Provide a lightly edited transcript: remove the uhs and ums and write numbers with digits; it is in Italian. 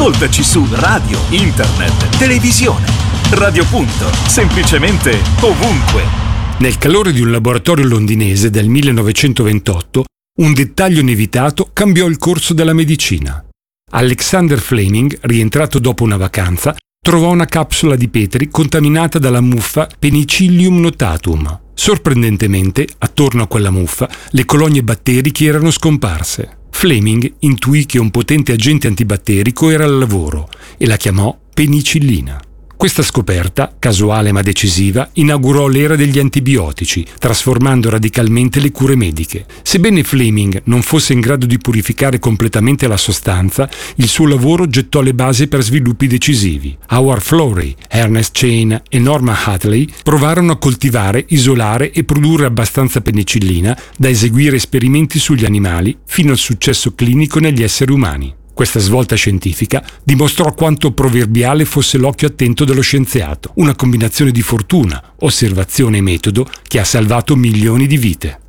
Ascoltaci su radio, internet, televisione. Radio Punto, semplicemente ovunque. Nel calore di un laboratorio londinese del 1928, un dettaglio inevitato cambiò il corso della medicina. Alexander Fleming, rientrato dopo una vacanza, trovò una capsula di Petri contaminata dalla muffa Penicillium notatum. Sorprendentemente, attorno a quella muffa, le colonie batteriche erano scomparse. Fleming intuì che un potente agente antibatterico era al lavoro e la chiamò penicillina. Questa scoperta, casuale ma decisiva, inaugurò l'era degli antibiotici, trasformando radicalmente le cure mediche. Sebbene Fleming non fosse in grado di purificare completamente la sostanza, il suo lavoro gettò le basi per sviluppi decisivi. Howard Florey, Ernest Chain e Norman Hatley provarono a coltivare, isolare e produrre abbastanza penicillina da eseguire esperimenti sugli animali fino al successo clinico negli esseri umani. Questa svolta scientifica dimostrò quanto proverbiale fosse l'occhio attento dello scienziato, una combinazione di fortuna, osservazione e metodo che ha salvato milioni di vite.